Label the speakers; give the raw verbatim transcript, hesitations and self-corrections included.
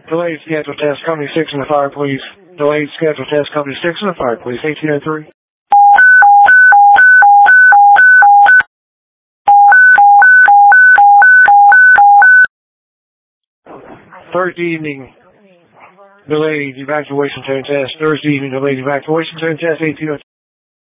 Speaker 1: Delayed schedule test, company six in the fire, please. Delayed schedule test, company six in the fire, please. eighteen oh three. Thursday evening, delayed evacuation zone test. Thursday evening, delayed evacuation zone test, eighteen oh three.